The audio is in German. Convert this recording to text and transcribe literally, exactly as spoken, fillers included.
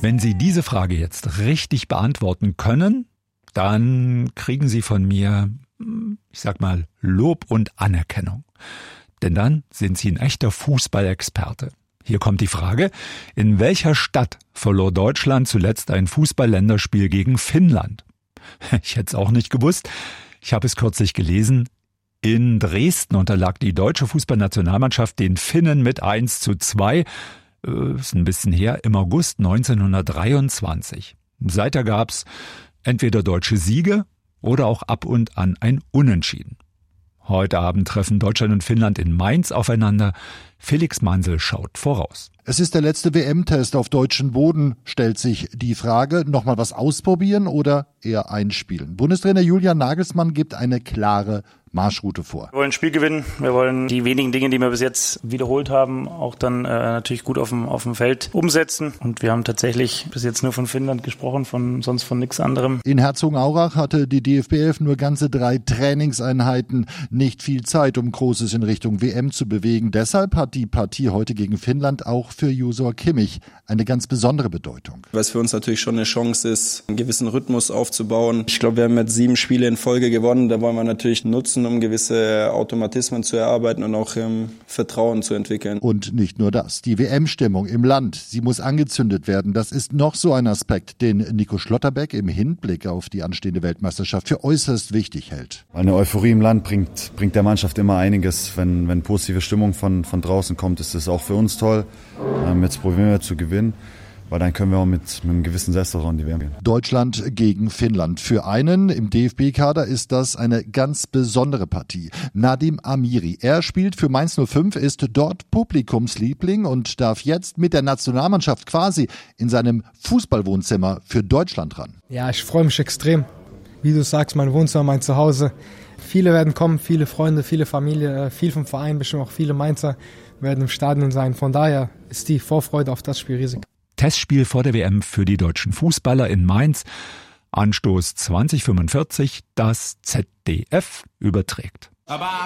Wenn Sie diese Frage jetzt richtig beantworten können, dann kriegen Sie von mir, ich sag mal, Lob und Anerkennung. Denn dann sind Sie ein echter Fußballexperte. Hier kommt die Frage: In welcher Stadt verlor Deutschland zuletzt ein Fußball-Länderspiel gegen Finnland? Ich hätte es auch nicht gewusst. Ich habe es kürzlich gelesen. In Dresden unterlag die deutsche Fußballnationalmannschaft den Finnen mit eins zu zwei. Äh, ist ein bisschen her, im August neunzehnhundertdreiundzwanzig. Seither gab's entweder deutsche Siege oder auch ab und an ein Unentschieden. Heute Abend treffen Deutschland und Finnland in Mainz aufeinander. Felix Mansel schaut voraus. Es ist der letzte W M-Test auf deutschem Boden, stellt sich die Frage, nochmal was ausprobieren oder eher einspielen? Bundestrainer Julian Nagelsmann gibt eine klare Marschroute vor. Wir wollen ein Spiel gewinnen. Wir wollen die wenigen Dinge, die wir bis jetzt wiederholt haben, auch dann äh, natürlich gut auf dem, auf dem Feld umsetzen. Und wir haben tatsächlich bis jetzt nur von Finnland gesprochen, von sonst von nichts anderem. In Herzogenaurach hatte die D F B elf nur ganze drei Trainingseinheiten. Nicht viel Zeit, um Großes in Richtung W M zu bewegen. Deshalb hat die Partie heute gegen Finnland auch für Josua Kimmich eine ganz besondere Bedeutung. Was für uns natürlich schon eine Chance ist, einen gewissen Rhythmus aufzubauen. Ich glaube, wir haben jetzt sieben Spiele in Folge gewonnen. Da wollen wir natürlich nutzen, um gewisse Automatismen zu erarbeiten und auch ähm, Vertrauen zu entwickeln. Und nicht nur das. Die W M-Stimmung im Land, sie muss angezündet werden. Das ist noch so ein Aspekt, den Nico Schlotterbeck im Hinblick auf die anstehende Weltmeisterschaft für äußerst wichtig hält. Eine Euphorie im Land bringt, bringt der Mannschaft immer einiges. Wenn, wenn positive Stimmung von, von draußen kommt, ist das auch für uns toll. Ähm, jetzt probieren wir zu gewinnen, weil dann können wir auch mit, mit einem gewissen Selbstvertrauen die W M gehen. Deutschland gegen Finnland. Für einen im D F B-Kader ist das eine ganz besondere Partie. Nadim Amiri. Er spielt für Mainz null fünf, ist dort Publikumsliebling und darf jetzt mit der Nationalmannschaft quasi in seinem Fußballwohnzimmer für Deutschland ran. Ja, ich freue mich extrem. Wie du sagst, mein Wohnzimmer, mein Zuhause. Viele werden kommen, viele Freunde, viele Familie, viel vom Verein, bestimmt auch viele Mainzer werden im Stadion sein. Von daher ist die Vorfreude auf das Spiel riesig. Testspiel vor der W M für die deutschen Fußballer in Mainz. Anstoß zwanzig fünfundvierzig, das Z D F überträgt.